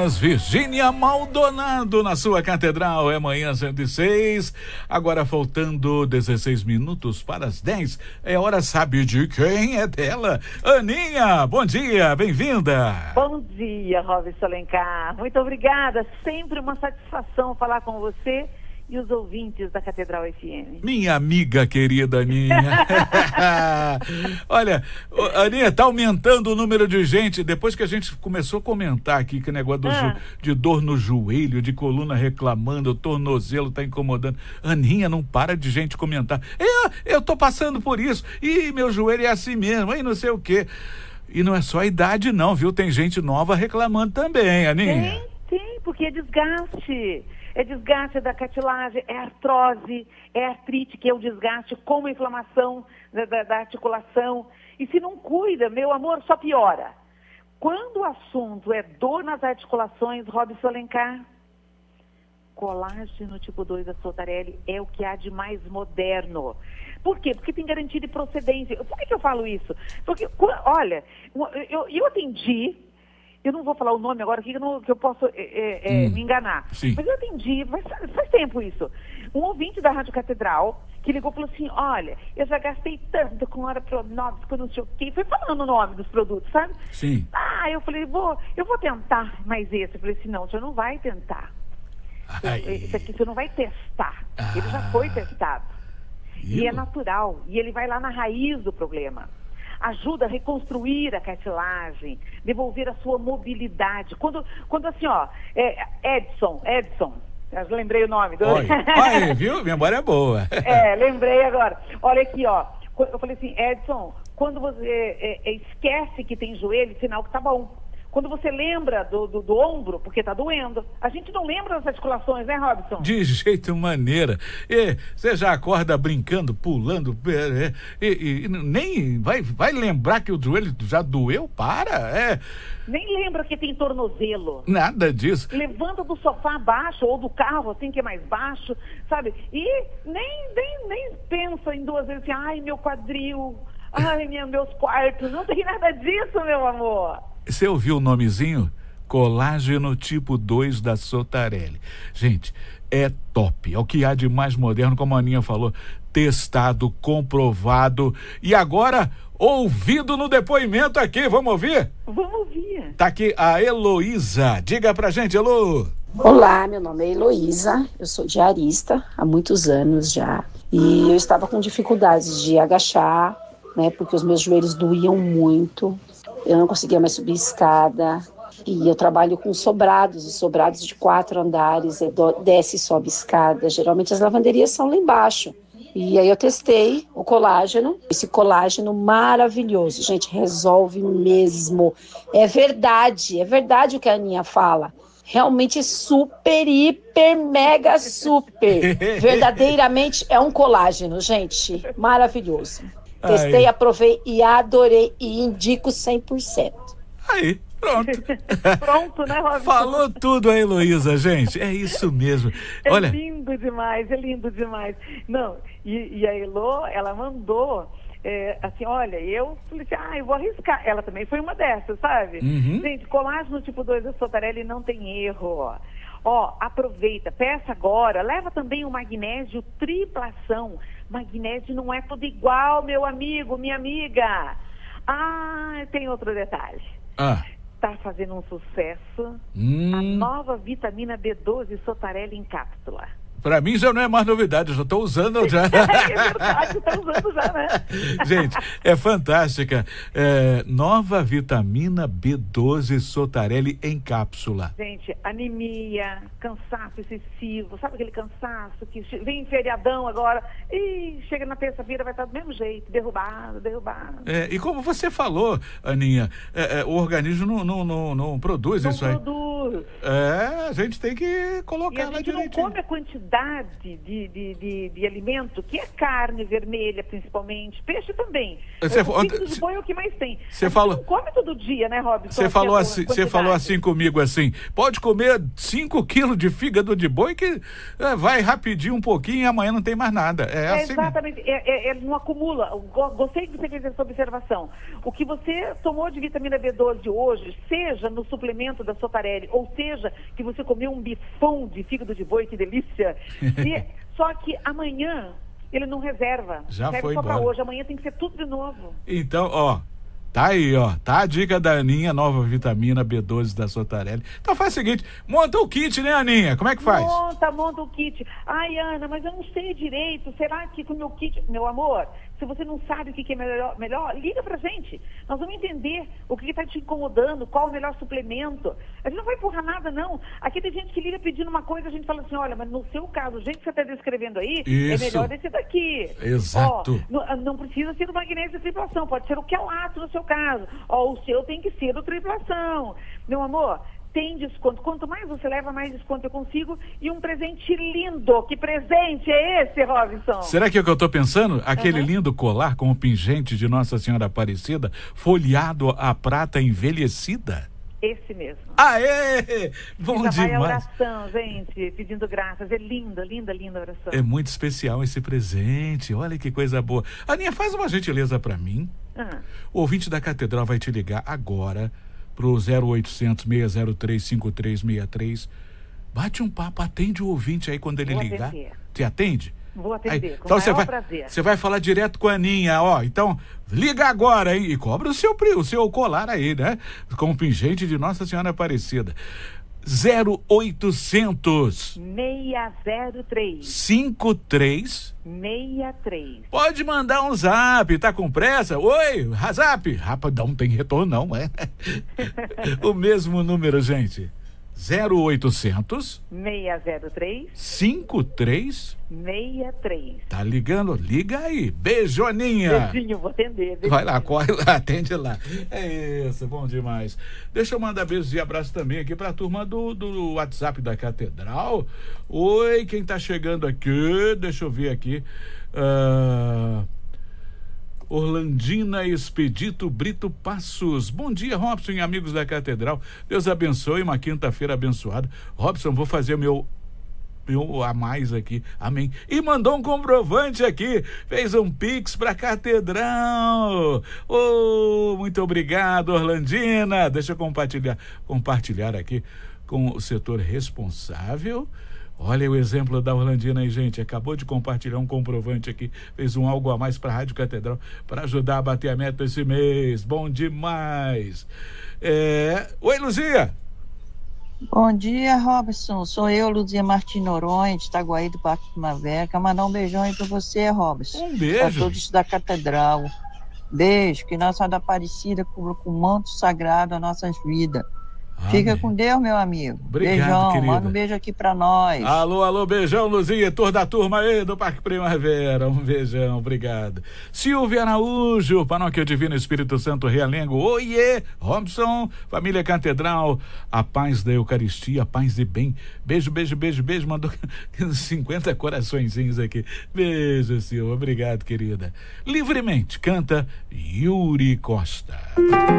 Dias, Virgínia Maldonado na sua Catedral. É manhã 106, agora faltando 16 minutos para as 10. É hora, sabe de quem? É dela. Aninha, bom dia, bem-vinda. Bom dia, Robson Alencar. Muito obrigada, sempre uma satisfação falar com você e os ouvintes da Catedral FM. Minha amiga querida Aninha. Olha, Aninha, tá aumentando o número de gente, depois que a gente começou a comentar aqui que o negócio de dor no joelho, de coluna reclamando, o tornozelo tá incomodando. Aninha, não para de gente comentar. Eu tô passando por isso, e meu joelho é assim mesmo, e não sei o quê. E não é só a idade não, viu? Tem gente nova reclamando também, Aninha. Tem, porque é desgaste. É desgaste da cartilagem, é artrose, é artrite, que é o desgaste como a inflamação da articulação. E se não cuida, meu amor, só piora. Quando o assunto é dor nas articulações, Robson Alencar, colágeno tipo 2 da Sotarelli é o que há de mais moderno. Por quê? Porque tem garantia de procedência. Por que eu falo isso? Porque, olha, eu atendi... Eu não vou falar o nome agora aqui, que eu posso me enganar. Sim. Mas eu atendi, faz tempo isso. Um ouvinte da Rádio Catedral, que ligou e falou assim, olha, eu já gastei tanto com hora pronóbico, não sei o quê. Foi falando o nome dos produtos, sabe? Sim. Eu falei, eu vou tentar mais esse. Eu falei assim, não, você não vai tentar. Esse aqui você não vai testar. Ele já foi testado. E é natural. E ele vai lá na raiz do problema. Ajuda a reconstruir a cartilagem, devolver a sua mobilidade. Quando assim, Edson, eu lembrei o nome. Olha, viu? Memória é boa. Lembrei agora. Olha aqui, eu falei assim, Edson, quando você esquece que tem joelho, sinal que tá bom. Quando você lembra do ombro, porque tá doendo. A gente não lembra das articulações, né, Robson? De jeito maneira. Você já acorda brincando, pulando, e nem vai lembrar que o joelho já doeu? Nem lembra que tem tornozelo. Nada disso. Levanta do sofá abaixo, ou do carro, assim, que é mais baixo, sabe? E nem pensa em duas vezes assim, ai, meu quadril, ai, meus quartos. Não tem nada disso, meu amor. Você ouviu o nomezinho? Colágeno tipo 2 da Sotarelli. Gente, é top. É o que há de mais moderno, como a Aninha falou. Testado, comprovado. E agora, ouvido no depoimento aqui. Vamos ouvir? Vamos ouvir. Tá aqui a Heloísa. Diga pra gente, Elo. Olá, meu nome é Heloísa. Eu sou diarista há muitos anos já. E eu estava com dificuldades de agachar, né? Porque os meus joelhos doíam muito. Eu não conseguia mais subir escada, e eu trabalho com sobrados de 4 andares, desce e sobe escada, geralmente as lavanderias são lá embaixo. E aí eu testei o colágeno, esse colágeno maravilhoso, gente, resolve mesmo, é verdade o que a Aninha fala. Realmente é super, hiper, mega, super, verdadeiramente é um colágeno, gente, maravilhoso. Testei, aprovei e adorei e indico 100%. Aí, pronto. Pronto, né, Robson? Falou tudo a Heloísa, gente. É isso mesmo. Olha, é lindo demais. Não, e a Elo, ela mandou, assim, olha, eu falei assim, eu vou arriscar. Ela também foi uma dessas, sabe? Uhum. Gente, colágeno tipo 2 da Sotarelli não tem erro, aproveita, peça agora, leva também o magnésio triplação. Magnésio não é tudo igual, meu amigo, minha amiga. Tem outro detalhe. Tá fazendo um sucesso a nova vitamina B12 Sotarelli em cápsula. Pra mim já não é mais novidade, eu já tô usando já. É verdade, tá usando já, né? Gente, é fantástica. Nova vitamina B12 Sotarelli em cápsula. Gente, anemia, cansaço excessivo, sabe aquele cansaço que vem feriadão agora e chega na terça-feira vai estar do mesmo jeito, derrubado. E como você falou, Aninha, o organismo não produz isso aí. Não produz. A gente tem que colocar lá direitinho. E a gente não come a quantidade de alimento, que é carne vermelha, principalmente, peixe também. O fígado de boi é o que mais tem. Você não come todo dia, né, Robson? Você falou assim comigo, assim, pode comer 5 quilos de fígado de boi que vai rapidinho um pouquinho e amanhã não tem mais nada. Assim exatamente, não acumula. Gostei que você fez essa observação. O que você tomou de vitamina B12 hoje, seja no suplemento da Sotarelli ou ou seja, que você comeu um bifão de fígado de boi, que delícia. Só que amanhã ele não reserva. Já serve foi só embora. para hoje, amanhã tem que ser tudo de novo. Então, ó, tá aí, ó, tá a dica da Aninha, nova vitamina B12 da Sotarelli. Então faz o seguinte, monta o kit, né, Aninha? Como é que faz? Monta o kit. Ai, Ana, mas eu não sei direito. Será que com o meu kit... Meu amor, se você não sabe o que é melhor, liga pra gente. Nós vamos entender o que está te incomodando, qual o melhor suplemento. A gente não vai empurrar nada, não. Aqui tem gente que liga pedindo uma coisa, a gente fala assim, olha, mas no seu caso, o jeito que você está descrevendo aí, Isso. é melhor esse daqui. Exato. Ó, não precisa ser do magnésio de triplação, pode ser o quelato no seu caso. Ó, o seu tem que ser do triplação. Meu amor, tem desconto. Quanto mais você leva, mais desconto eu consigo. E um presente lindo. Que presente é esse, Robson? Será que é o que eu tô pensando? Aquele lindo colar com o pingente de Nossa Senhora Aparecida, folheado a prata envelhecida? Esse mesmo. Aê! Bom demais. Vai a oração, gente, pedindo graças. É linda, linda, linda a oração. É muito especial esse presente. Olha que coisa boa. Aninha, faz uma gentileza pra mim. O ouvinte da Catedral vai te ligar agora pro 0800 603 5363. Bate um papo, atende o ouvinte aí quando ele ligar. Atender. Te atende? Vou atender, aí, com então o maior prazer. Você vai falar direto com a Aninha, ó. Então, liga agora, hein? E cobra o seu colar aí, né? Com o pingente de Nossa Senhora Aparecida. 0800 603 5363. Pode mandar um zap, tá com pressa? Oi, zap. Rapaz, não tem retorno não, é? O mesmo número, gente. 0800 603 5363. Tá ligando? Liga aí. Beijo, Aninha. Beijinho, vou atender. Beijinho. Vai lá, corre lá, atende lá. É isso, bom demais. Deixa eu mandar beijos e abraços também aqui pra turma do WhatsApp da Catedral. Oi, quem tá chegando aqui? Deixa eu ver aqui. Orlandina Expedito Brito Passos. Bom dia, Robson e amigos da Catedral. Deus abençoe, uma quinta-feira abençoada. Robson, vou fazer o meu a mais aqui, amém. E mandou um comprovante aqui, fez um pix pra Catedral. Muito obrigado, Orlandina. Deixa eu compartilhar aqui com o setor responsável. Olha o exemplo da Orlandina aí, gente. Acabou de compartilhar um comprovante aqui. Fez um algo a mais para a Rádio Catedral para ajudar a bater a meta esse mês. Bom demais. Oi, Luzia. Bom dia, Robson. Sou eu, Luzia Martins Noronha, de Itaguaí do Parque Primavera. Quero mandar um beijão aí para você, Robson. Um beijo. Para todos da Catedral. Beijo. Que Nossa Senhora Aparecida cubra com o manto sagrado as nossas vidas. Fica com Deus, meu amigo. Obrigado, beijão, querida. Manda um beijo aqui pra nós. Alô, beijão, Luzia, toda a turma aí do Parque Primavera. Um beijão, obrigado. Silvia Araújo, Paróquia Divino Espírito Santo Realengo. Oiê, Robson, família Catedral, a paz da Eucaristia, a paz e bem. Beijo, mandou 50 coraçõezinhos aqui. Beijo, Silvia, obrigado, querida. Livremente, canta Yuri Costa.